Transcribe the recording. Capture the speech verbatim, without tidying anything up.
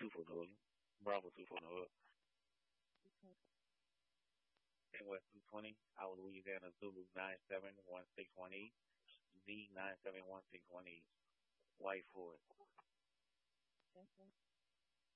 two for Northern. Bravo two for Northern. And West two twenty. Our Louisiana Zulu nine seven one six one eight. Z nine seven one six one eight. White Ford.